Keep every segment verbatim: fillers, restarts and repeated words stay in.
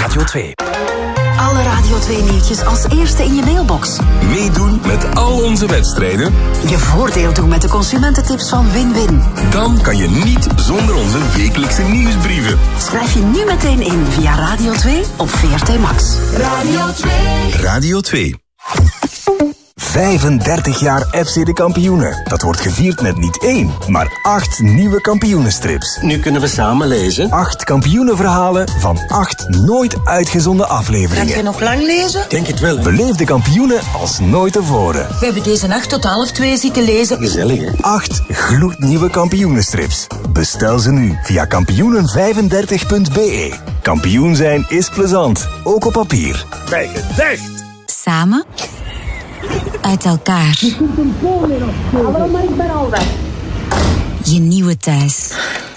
Radio twee. Alle Radio twee nieuwtjes als eerste in je mailbox. Meedoen met al onze wedstrijden. Je voordeel doen met de consumententips van Win-Win. Dan kan je niet zonder onze wekelijkse nieuwsbrieven. Schrijf je nu meteen in via Radio twee op V R T Max. Radio twee. Radio twee. vijfendertig jaar F C de Kampioenen. Dat wordt gevierd met niet één, maar acht nieuwe kampioenenstrips. Nu kunnen we samen lezen. Acht kampioenenverhalen van acht nooit uitgezonden afleveringen. Ga je nog lang lezen? Denk het wel. Beleef de kampioenen als nooit tevoren. We hebben deze nacht tot half twee zitten lezen. Gezellig, hè? Acht gloednieuwe kampioenenstrips. Bestel ze nu via kampioenen vijfendertig punt b e. Kampioen zijn is plezant, ook op papier. Bij gedacht. Samen. Uit elkaar. Je nieuwe thuis.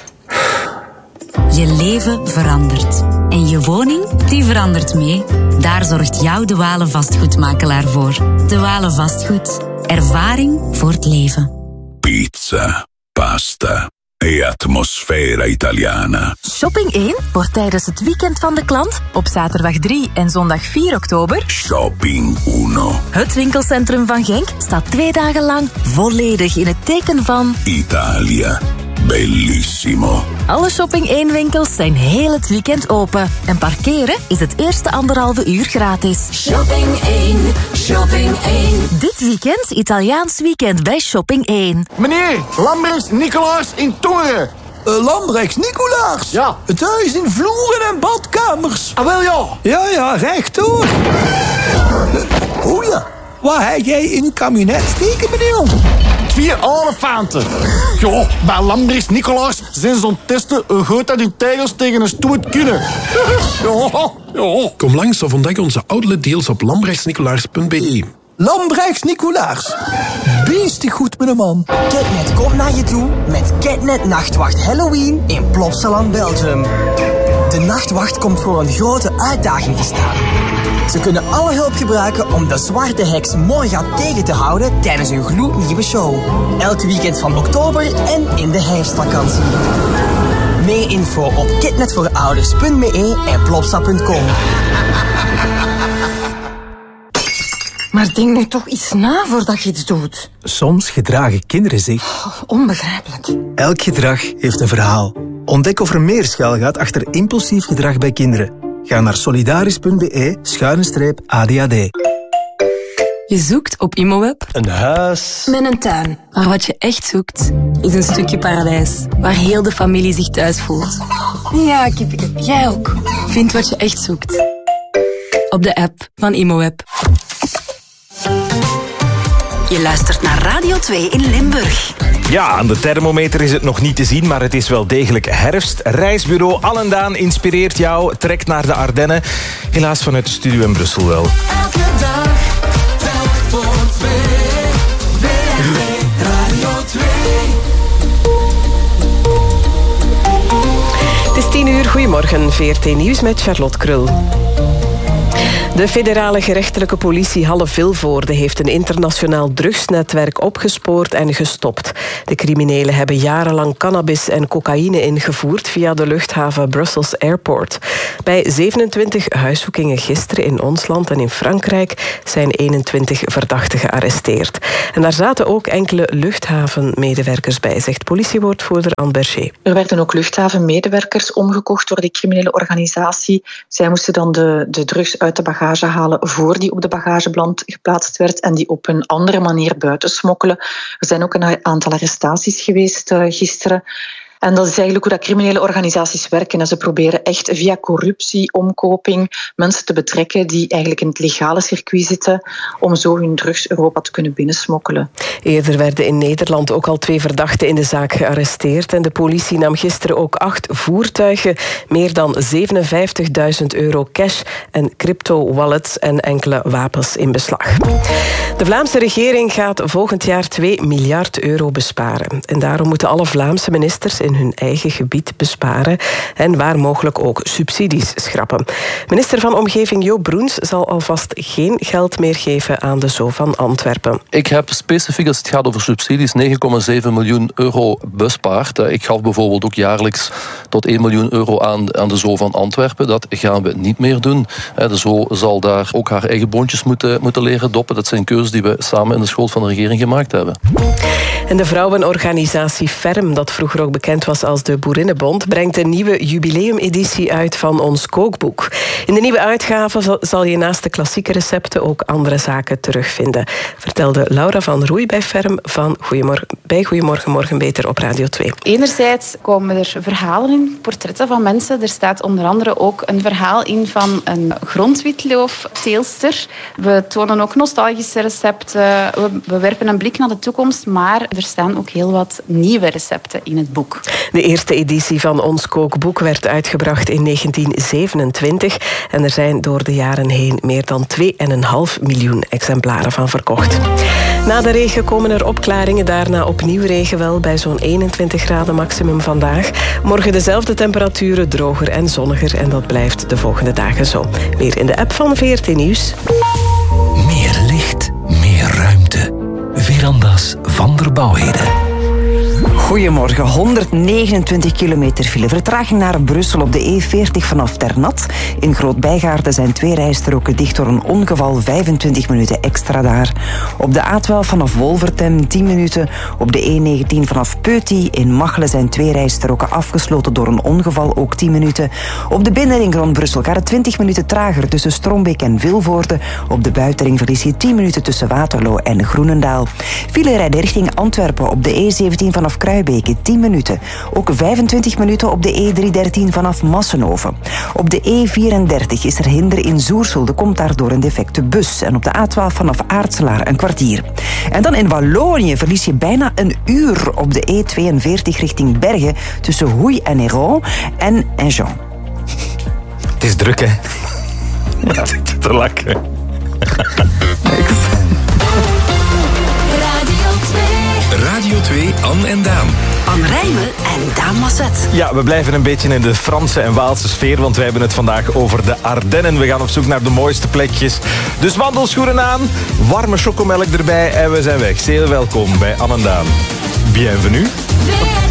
Je leven verandert. En je woning, die verandert mee. Daar zorgt jouw De Walen vastgoedmakelaar voor. De Walen Vastgoed. Ervaring voor het leven. Pizza, pasta e atmosfera italiana. Shopping één wordt tijdens het weekend van de klant op zaterdag drie en zondag vier oktober. Shopping uno. Het winkelcentrum van Genk staat twee dagen lang volledig in het teken van Italia. Bellissimo. Alle Shopping één winkels zijn heel het weekend open. En parkeren is het eerste anderhalve uur gratis. Shopping één, Shopping één. Dit weekend Italiaans weekend bij Shopping één. Meneer, Lambrechts Nicolaas in Tongeren. Uh, Lambrechts Nicolaas? Ja. Het huis in vloeren en badkamers. Ah, wel ja. Ja, ja, rechtdoor. Uh, oh ja. Waar heb jij in uw kabinet steken, meneer? Twee olifanten. Ja, bij Lambrechts Nicolaas zijn ze aan het testen hoe goed dat die tijgers tegen een stoet kunnen. Ja, ja. Kom langs of ontdek onze outlet-deals op lambrechtsnicolaas punt b e. Lambrechts Nicolaas. Beestig goed met een man. Catnet komt naar je toe met Catnet Nachtwacht Halloween in Plopsaland, Belgium. De Nachtwacht komt voor een grote uitdaging te staan. Ze kunnen alle hulp gebruiken om de zwarte heks Morga tegen te houden tijdens hun gloednieuwe show. Elk weekend van oktober en in de herfstvakantie. Meer info op catnetvoorouders punt b e en plopsa punt com. Maar denk nu toch iets na voordat je iets doet. Soms gedragen kinderen zich. Oh, onbegrijpelijk. Elk gedrag heeft een verhaal. Ontdek of er meer schuil gaat achter impulsief gedrag bij kinderen. Ga naar solidaris punt b e schuine streep A D H D. Je zoekt op ImoWeb een huis met een tuin. Maar wat je echt zoekt, is een stukje paradijs. Waar heel de familie zich thuis voelt. Ja, kippie, jij ook. Vind wat je echt zoekt. Op de app van ImoWeb. Je luistert naar Radio twee in Limburg. Ja, aan de thermometer is het nog niet te zien, maar het is wel degelijk herfst. Reisbureau Allendaan inspireert jou. Trek naar de Ardennen. Helaas vanuit de studio in Brussel wel. Elke dag, telk voor twee. W R T Radio twee. Het is tien uur, goedemorgen. V R T Nieuws met Charlotte Krul. De federale gerechtelijke politie Halle-Vilvoorde heeft een internationaal drugsnetwerk opgespoord en gestopt. De criminelen hebben jarenlang cannabis en cocaïne ingevoerd via de luchthaven Brussels Airport. Bij zevenentwintig huiszoekingen gisteren in ons land en in Frankrijk zijn eenentwintig verdachten gearresteerd. En daar zaten ook enkele luchthavenmedewerkers bij, zegt politiewoordvoerder Anne Berger. Er werden ook luchthavenmedewerkers omgekocht door die criminele organisatie. Zij moesten dan de, de drugs uit de bagage halen voor die op de bagageband geplaatst werd en die op een andere manier buiten smokkelen. Er zijn ook een aantal arrestaties geweest uh, gisteren. En dat is eigenlijk hoe dat criminele organisaties werken. En ze proberen echt via corruptie, omkoping, mensen te betrekken die eigenlijk in het legale circuit zitten om zo hun drugs Europa te kunnen binnensmokkelen. Eerder werden in Nederland ook al twee verdachten in de zaak gearresteerd. En de politie nam gisteren ook acht voertuigen, meer dan zevenenvijftigduizend euro cash en crypto-wallets en enkele wapens in beslag. De Vlaamse regering gaat volgend jaar twee miljard euro besparen. En daarom moeten alle Vlaamse ministers in hun eigen gebied besparen en waar mogelijk ook subsidies schrappen. Minister van Omgeving Joop Broens zal alvast geen geld meer geven aan de Zoo van Antwerpen. Ik heb specifiek als het gaat over subsidies negen komma zeven miljoen euro bespaard. Ik gaf bijvoorbeeld ook jaarlijks tot één miljoen euro aan, aan de Zoo van Antwerpen. Dat gaan we niet meer doen. De Zoo zal daar ook haar eigen boontjes moeten, moeten leren doppen. Dat zijn keuzes die we samen in de school van de regering gemaakt hebben. En de vrouwenorganisatie Ferm, dat vroeger ook bekend was als de Boerinnenbond, brengt een nieuwe jubileumeditie uit van ons kookboek. In de nieuwe uitgave zal je naast de klassieke recepten ook andere zaken terugvinden, vertelde Laura van Roei bij Ferm van Goeiemorgen, bij Goeiemorgen Morgen Beter op Radio twee. Enerzijds komen er verhalen in, portretten van mensen. Er staat onder andere ook een verhaal in van een grondwitloofteelster. We tonen ook nostalgische recepten. We, we werpen een blik naar de toekomst, maar er staan ook heel wat nieuwe recepten in het boek. De eerste editie van ons kookboek werd uitgebracht in negentien zevenentwintig en er zijn door de jaren heen meer dan twee komma vijf miljoen exemplaren van verkocht. Na de regen komen er opklaringen, daarna opnieuw regen wel bij zo'n eenentwintig graden maximum vandaag. Morgen dezelfde temperaturen, droger en zonniger en dat blijft de volgende dagen zo. Meer in de app van V R T Nieuws. Meer licht, meer ruimte. Veranda's van der Bouwheden. Goedemorgen, honderdnegenentwintig kilometer file. Vertraging naar Brussel op de E veertig vanaf Ternat. In Groot-Bijgaarden zijn twee rijstroken dicht door een ongeval, vijfentwintig minuten extra daar. Op de A twaalf vanaf Wolvertem tien minuten. Op de E negentien vanaf Peuty in Machelen zijn twee rijstroken afgesloten door een ongeval, ook tien minuten. Op de binnenring rond Brussel gaat het twintig minuten trager tussen Strombeek en Vilvoorde. Op de buitenring verlies je tien minuten tussen Waterloo en Groenendaal. File rijden richting Antwerpen op de E zeventien vanaf Kruibeke, tien minuten. Ook vijfentwintig minuten op de E driehonderddertien vanaf Massenhoven. Op de E vierendertig is er hinder in Zoersel. Er komt daardoor een defecte bus. En op de A twaalf vanaf Aartselaar een kwartier. En dan in Wallonië verlies je bijna een uur op de E tweeënveertig richting Bergen tussen Houy en Héron en Enjean. Het is druk, hè? Ja, ik zit te lachen. Radio twee, Anne en Daan. Anne Rijmen en Daan Masset. Ja, we blijven een beetje in de Franse en Waalse sfeer, want wij hebben het vandaag over de Ardennen. We gaan op zoek naar de mooiste plekjes. Dus wandelschoenen aan, warme chocomelk erbij en we zijn weg. Zeer welkom bij Anne en Daan. Bienvenue.